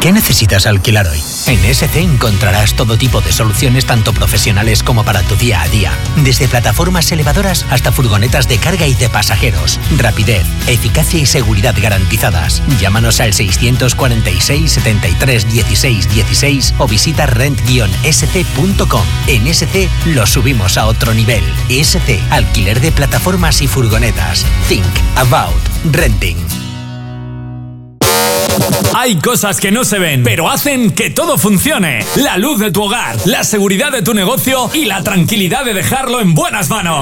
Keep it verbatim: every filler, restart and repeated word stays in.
¿Qué necesitas alquilar hoy? En S C encontrarás todo tipo de soluciones tanto profesionales como para tu día a día. Desde plataformas elevadoras hasta furgonetas de carga y de pasajeros. Rapidez, eficacia y seguridad garantizadas. Llámanos al seiscientos cuarenta y seis, setenta y tres, dieciséis, dieciséis o visita rent guion s c punto com. En S C lo subimos a otro nivel. S C, alquiler de plataformas y furgonetas. Think about renting. Hay cosas que no se ven, pero hacen que todo funcione. La luz de tu hogar, la seguridad de tu negocio y la tranquilidad de dejarlo en buenas manos.